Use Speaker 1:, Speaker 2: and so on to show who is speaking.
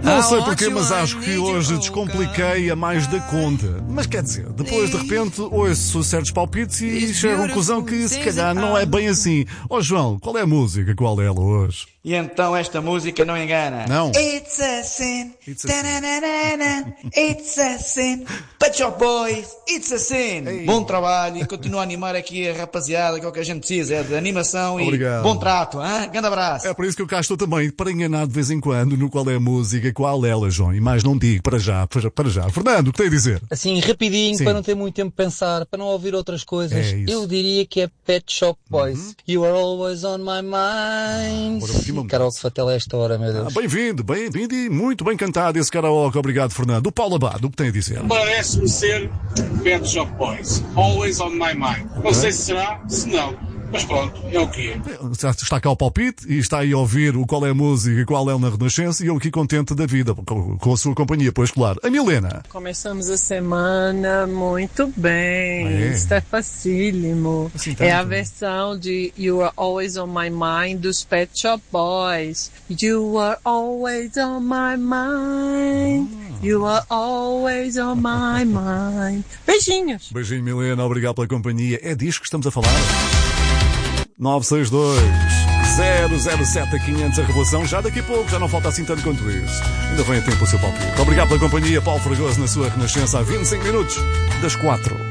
Speaker 1: Não sei porquê, mas acho que hoje descompliquei a mais da conta. Mas quer dizer, depois de repente ouço certos palpites e chego à conclusão que se calhar não é bem assim. Ó João, qual é a música? Qual é ela hoje?
Speaker 2: E então esta música não engana.
Speaker 1: Não.
Speaker 2: It's a sin. It's a sin. Pet Shop Boys. It's a sin.
Speaker 1: Ei.
Speaker 2: Bom trabalho e continua a animar aqui a rapaziada, que é o que a gente precisa, é de animação.
Speaker 1: Obrigado.
Speaker 2: E bom trato, hein? Grande abraço.
Speaker 1: É por isso que eu cá estou também, para enganar de vez em quando no qual é a música, qual é ela, João. E mais não digo, para já. Fernando, o que tem a dizer?
Speaker 3: Assim, rapidinho,
Speaker 1: Sim.
Speaker 3: para não ter muito tempo para pensar, para não ouvir outras coisas,
Speaker 1: É isso.
Speaker 3: eu diria que é Pet Shop Boys. You are always on my mind.
Speaker 1: Agora, última música.
Speaker 3: Karaoke Fatal a esta hora, meu Deus.
Speaker 1: Bem-vindo e muito bem cantado esse karaoke. Obrigado, Fernando. O Paulo Abado, o que tem a dizer?
Speaker 4: Parece-me ser Pet Shop Boys. Always on my mind. Não sei se será, se não. Mas pronto, é o que é.
Speaker 1: Está cá o palpite e está aí a ouvir o qual é a música e qual é na Renascença e eu aqui contente da vida, com a sua companhia, pois claro. A Milena.
Speaker 5: Começamos a semana muito bem. Isso é facílimo.
Speaker 1: Assim,
Speaker 5: É a
Speaker 1: tanto.
Speaker 5: versão de You Are Always on My Mind dos Pet Shop Boys. You are always on my mind. You are always on my mind. Beijinhos.
Speaker 1: Beijinho, Milena. Obrigado pela companhia. É disto que estamos a falar? 962 007 500 a revelação. Já daqui a pouco, já não falta assim tanto quanto isso. Ainda vem a tempo o seu palpite. Obrigado pela companhia. Paulo Fragoso na sua Renascença há 25 minutos das 4.